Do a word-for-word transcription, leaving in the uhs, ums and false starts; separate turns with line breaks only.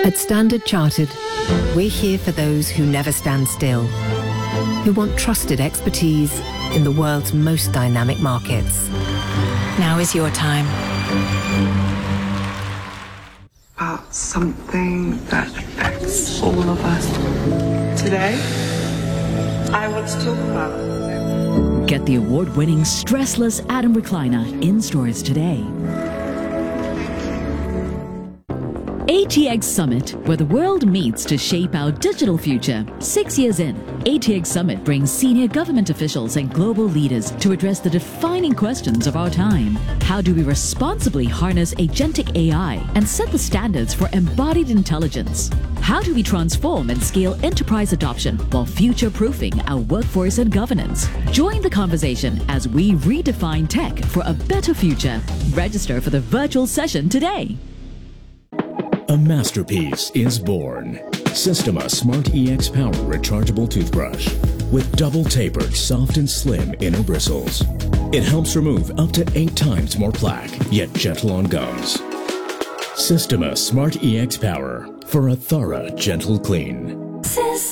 At Standard Chartered, we're here for those who never stand still, who want trusted expertise in the world's most dynamic markets. Now is your time.
About something that affects all of us. Today, I want to talk about.
Get the award-winning Stressless Atom Recliner in stores today. A T X Summit, where the world meets to shape our digital future. Six years in, A T X Summit brings senior government officials and global leaders to address the defining questions of our time. How do we responsibly harness agentic A I and set the standards for embodied intelligence? How do we transform and scale enterprise adoption while future-proofing our workforce and governance? Join the conversation as we redefine tech for a better future. Register for the virtual session today.
A masterpiece is born. Systema Smart E X Power Rechargeable Toothbrush with double tapered, soft and slim inner bristles. It helps remove up to eight times more plaque, yet gentle on gums. Systema Smart E X Power for a thorough, gentle clean.